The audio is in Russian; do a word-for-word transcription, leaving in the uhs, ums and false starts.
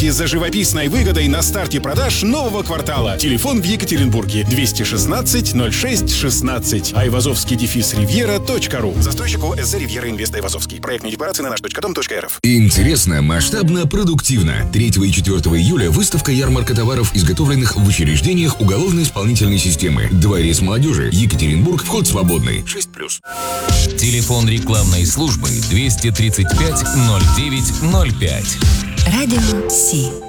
Следите за живописной выгодой на старте продаж нового квартала. Телефон в Екатеринбурге двести шестнадцать ноль шесть шестнадцать. Айвазовский дефис ривьера точка ру. Застройщик ООО «СЗ Ривьера Инвест Айвазовский». Проектные декларации на наш точка дом точка эр эф. Интересно, масштабно, продуктивно. третьего и четвёртого июля выставка ярмарка товаров, изготовленных в учреждениях уголовно-исполнительной системы. Дворец молодежи. Екатеринбург. Вход свободный. шесть плюс. Телефон рекламной службы двести тридцать пять ноль девять ноль пять. Радио Си.